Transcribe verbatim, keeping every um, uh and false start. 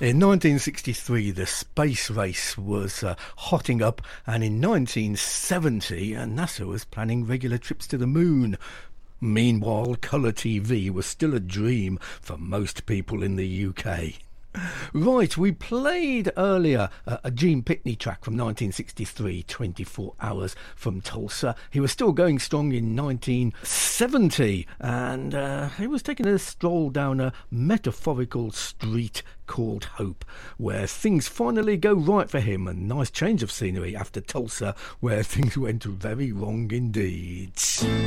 In nineteen sixty-three, the space race was uh, hotting up, and in nineteen seventy, uh, NASA was planning regular trips to the moon. Meanwhile, colour T V was still a dream for most people in the U K. Right, we played earlier uh, a Gene Pitney track from nineteen sixty-three, twenty-four hours from Tulsa. He was still going strong in nineteen seventy, and uh, he was taking a stroll down a metaphorical street called Hope, where things finally go right for him. A nice change of scenery after Tulsa, where things went very wrong indeed.